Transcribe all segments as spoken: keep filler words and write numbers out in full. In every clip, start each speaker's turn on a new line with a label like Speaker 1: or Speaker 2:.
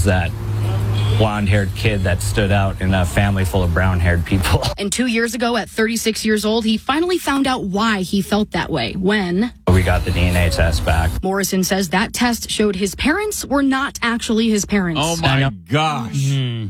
Speaker 1: was that blonde-haired kid that stood out in a family full of brown-haired people.
Speaker 2: And two years ago, at thirty-six years old, he finally found out why he felt that way when
Speaker 1: We got the D N A test back.
Speaker 2: Morrison says that test showed his parents were not actually his parents.
Speaker 3: Oh, my gosh.
Speaker 4: Mm-hmm.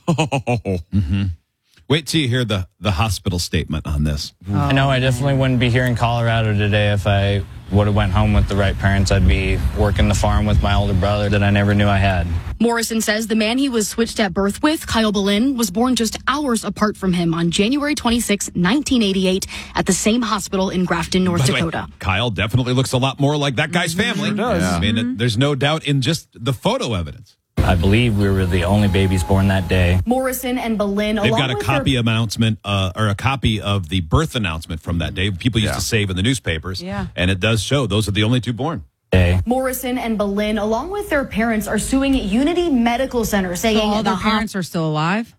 Speaker 3: Oh.
Speaker 4: Mm-hmm. Wait till you hear the, the hospital statement on this.
Speaker 1: Oh, I know I definitely wouldn't be here in Colorado today if I would have went home with the right parents. I'd be working the farm with my older brother that I never knew I had.
Speaker 2: Morrison says the man he was switched at birth with, Kyle Boleyn, was born just hours apart from him on January twenty-sixth, nineteen eighty-eight, at the same hospital in Grafton, North Dakota.
Speaker 4: Way, Kyle definitely looks a lot more like that guy's family.
Speaker 5: Sure does.
Speaker 4: Yeah. I mean,
Speaker 2: Mm-hmm.
Speaker 4: it, there's no doubt in just the photo evidence.
Speaker 1: I believe we were the only babies born that day.
Speaker 2: Morrison and Boleyn,
Speaker 4: They've
Speaker 2: along
Speaker 4: got a
Speaker 2: with
Speaker 4: copy
Speaker 2: their-
Speaker 4: announcement, uh, or a copy of the birth announcement from that day. People used
Speaker 3: Yeah.
Speaker 4: to save in the newspapers.
Speaker 6: Yeah.
Speaker 4: And it does show those are the only two born.
Speaker 1: Day.
Speaker 2: Morrison and Boleyn, along with their parents, are suing Unity Medical Center, saying
Speaker 6: So all
Speaker 2: the
Speaker 6: their parents are still alive?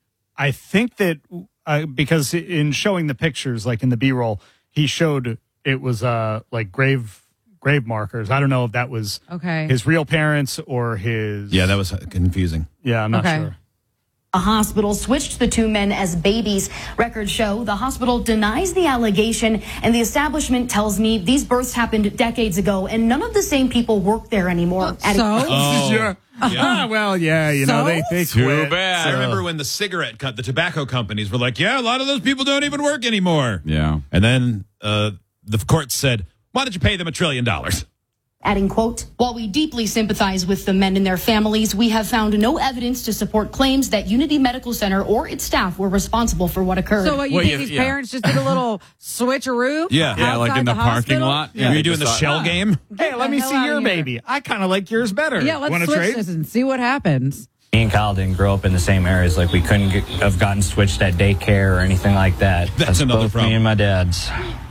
Speaker 5: I think that uh, because in showing the pictures, like in the B-roll, he showed it was uh, like grave grave markers. I don't know if that was
Speaker 6: Okay.
Speaker 5: his real parents or his.
Speaker 4: Yeah, that was confusing.
Speaker 5: Yeah, I'm not
Speaker 6: Okay.
Speaker 5: sure.
Speaker 2: A hospital switched the two men as babies. Records show the hospital denies the allegation, and the establishment tells me these births happened decades ago, and none of the same people work there anymore. Adding-
Speaker 6: So?
Speaker 4: Oh,
Speaker 5: yeah.
Speaker 4: yeah.
Speaker 5: well, yeah, you know,
Speaker 6: So?
Speaker 5: they, they
Speaker 3: Too
Speaker 5: quit.
Speaker 3: bad.
Speaker 4: I remember when the cigarette, co- the tobacco companies were like, yeah, a lot of those people don't even work anymore.
Speaker 3: Yeah.
Speaker 4: And then uh, the court said, why don't you pay them a trillion dollars?
Speaker 2: Adding, quote, while we deeply sympathize with the men and their families, we have found no evidence to support claims that Unity Medical Center or its staff were responsible for what occurred.
Speaker 6: So what, you
Speaker 3: Well,
Speaker 6: think
Speaker 3: yeah,
Speaker 6: these
Speaker 3: yeah.
Speaker 6: parents just did a little switcheroo?
Speaker 4: Yeah.
Speaker 3: Yeah, like
Speaker 6: outside
Speaker 3: in the, parking
Speaker 6: hospital?
Speaker 3: lot.
Speaker 4: Yeah. Were you
Speaker 3: they
Speaker 4: doing the
Speaker 3: just
Speaker 4: shell
Speaker 3: thought,
Speaker 4: game?
Speaker 5: Hey, let me
Speaker 6: the
Speaker 5: see
Speaker 6: hell
Speaker 5: your
Speaker 6: outta here.
Speaker 5: baby. I kind of like yours better.
Speaker 6: Yeah, let's
Speaker 5: Wanna
Speaker 6: switch
Speaker 5: trade?
Speaker 6: this and see what happens.
Speaker 1: Me and Kyle didn't grow up in the same areas. Like, we couldn't get, have gotten switched at daycare or anything like that.
Speaker 4: That's another
Speaker 1: both
Speaker 4: problem.
Speaker 1: me and my dad's.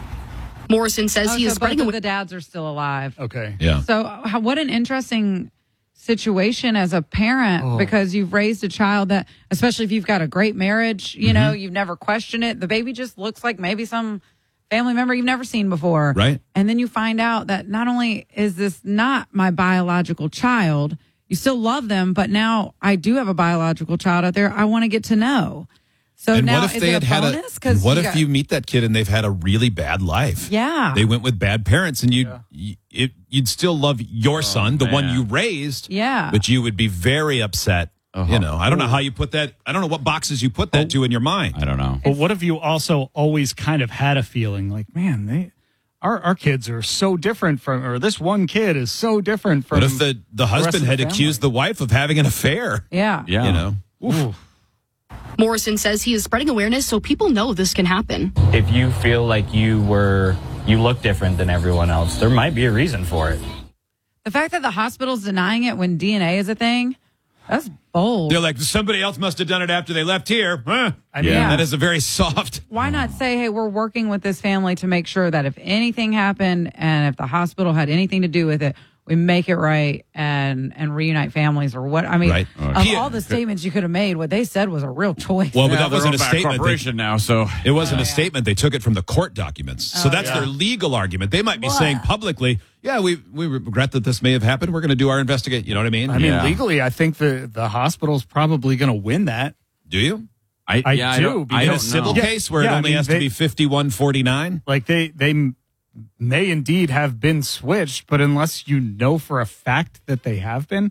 Speaker 2: Morrison says
Speaker 6: Oh,
Speaker 2: he
Speaker 6: so
Speaker 2: is
Speaker 6: both
Speaker 2: spreading
Speaker 6: of
Speaker 2: away.
Speaker 6: the dads are still alive.
Speaker 5: Okay.
Speaker 4: Yeah.
Speaker 6: So how, what an interesting situation as a parent
Speaker 5: Oh.
Speaker 6: because you've raised a child that, especially if you've got a great marriage, you know, you've never questioned it. The baby just looks like maybe some family member you've never seen before.
Speaker 4: Right.
Speaker 6: And then you find out that not only is this not my biological child, you still love them, but now I do have a biological child out there I want to get to know. So
Speaker 4: And
Speaker 6: now
Speaker 4: what if
Speaker 6: is
Speaker 4: they
Speaker 6: it
Speaker 4: had
Speaker 6: a
Speaker 4: had
Speaker 6: bonus?
Speaker 4: a?
Speaker 6: 'Cause
Speaker 4: What
Speaker 6: you
Speaker 4: if
Speaker 6: got-
Speaker 4: you meet that kid and they've had a really bad life?
Speaker 6: Yeah.
Speaker 4: They went with bad parents, and you'd you, it, you'd still love your son, the one
Speaker 3: man.
Speaker 4: you raised.
Speaker 6: Yeah.
Speaker 4: But you would be very upset.
Speaker 3: Uh-huh.
Speaker 4: You know, I don't know how you put that. I don't know what boxes you put that to in your mind.
Speaker 3: I don't know.
Speaker 5: But what if you also always kind of had a feeling like, man, they, our our kids are so different from, or this one kid is so different from.
Speaker 4: What if the the
Speaker 5: rest
Speaker 4: husband
Speaker 5: of the
Speaker 4: had
Speaker 5: family.
Speaker 4: accused the wife of having an affair?
Speaker 6: yeah.
Speaker 3: Yeah.
Speaker 4: You know.
Speaker 5: Ooh.
Speaker 2: Morrison says he is spreading awareness so people know this can happen.
Speaker 1: If you feel like you were, you look different than everyone else, there might be a reason for it.
Speaker 6: The fact that the hospital's denying it when D N A is a thing, that's bold.
Speaker 4: They're like, somebody else must have done it after they left here. Huh?
Speaker 5: I mean,
Speaker 3: Yeah.
Speaker 4: That is a very soft.
Speaker 6: Why not say, hey, we're working with this family to make sure that if anything happened and if the hospital had anything to do with it, we make it right and and reunite families or what? I mean,
Speaker 4: Right.
Speaker 6: of
Speaker 4: He-
Speaker 6: all the statements you could have made, what they said was a real choice.
Speaker 4: Well, but
Speaker 3: Yeah,
Speaker 4: that
Speaker 3: they're
Speaker 4: wasn't a
Speaker 3: owned by
Speaker 4: statement. They-
Speaker 3: corporation now, so
Speaker 4: It wasn't a statement. They took it from the court documents. So that's
Speaker 5: yeah.
Speaker 4: their legal argument. They might be
Speaker 6: What?
Speaker 4: saying publicly, yeah, we, we regret that this may have happened. We're going to do our investigate. You know what I mean?
Speaker 5: I mean,
Speaker 3: Yeah.
Speaker 5: legally, I think the the hospital's probably going to win that.
Speaker 4: do you?
Speaker 3: I,
Speaker 5: I
Speaker 3: yeah, I
Speaker 5: do,
Speaker 3: don't, I
Speaker 4: In
Speaker 5: because-
Speaker 4: a
Speaker 3: don't
Speaker 4: civil
Speaker 3: know.
Speaker 5: Yeah,
Speaker 4: case where
Speaker 5: yeah,
Speaker 4: it
Speaker 5: I
Speaker 4: only
Speaker 5: mean,
Speaker 4: has to
Speaker 5: they-
Speaker 4: be fifty-one forty-nine?
Speaker 5: Like they they m- may indeed have been switched, but unless you know for a fact that they have been,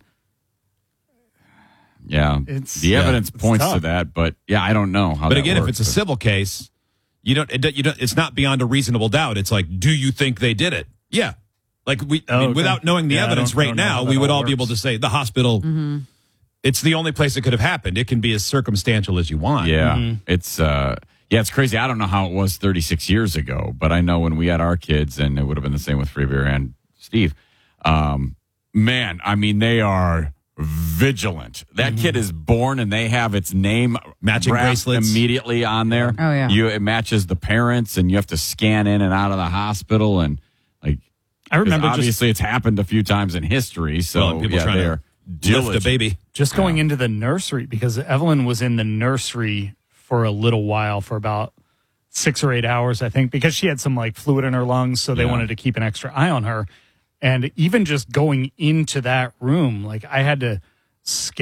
Speaker 3: Yeah,
Speaker 5: It's-
Speaker 3: the
Speaker 5: yeah,
Speaker 3: evidence
Speaker 5: it's
Speaker 3: points
Speaker 5: tough.
Speaker 3: to that, but yeah, I don't know how.
Speaker 4: But
Speaker 3: that
Speaker 4: again, if
Speaker 3: works,
Speaker 4: it's a
Speaker 3: but-
Speaker 4: civil case, you don't, it, don't- you don't, it's not beyond a reasonable doubt. It's like, do you think they did it? Yeah. Like we, I
Speaker 5: Oh,
Speaker 4: mean,
Speaker 5: okay.
Speaker 4: without knowing the
Speaker 5: Yeah, I
Speaker 4: evidence
Speaker 5: don't- I
Speaker 4: right
Speaker 5: don't know
Speaker 4: now,
Speaker 5: how
Speaker 4: we
Speaker 5: that
Speaker 4: would
Speaker 5: all
Speaker 4: all be able
Speaker 5: works.
Speaker 4: to say the hospital,
Speaker 6: Mm-hmm.
Speaker 4: it's the only place it could have happened. It can be as circumstantial as you want.
Speaker 3: Yeah,
Speaker 5: Mm-hmm.
Speaker 3: it's uh, yeah, it's crazy. I don't know how it was thirty-six years ago, but I know when we had our kids, and it would have been the same with Freebeer and Steve. Um, man, I mean, they are vigilant. That kid is born, and they have its name
Speaker 4: Matching
Speaker 3: wrapped
Speaker 4: bracelets.
Speaker 3: immediately on there.
Speaker 6: Oh, yeah.
Speaker 3: you it matches the parents, and you have to scan in and out of the hospital, and like
Speaker 5: I remember just
Speaker 3: obviously it's happened a few times in history. So
Speaker 4: Well, and people
Speaker 3: yeah,
Speaker 4: trying to
Speaker 3: they're
Speaker 4: lift
Speaker 3: diligent.
Speaker 4: a baby.
Speaker 5: just going into the nursery because Evelyn was in the nursery for a little while, for about six or eight hours, I think, because she had some like fluid in her lungs, so they
Speaker 3: Yeah.
Speaker 5: wanted to keep an extra eye on her. And even just going into that room, like I had to scan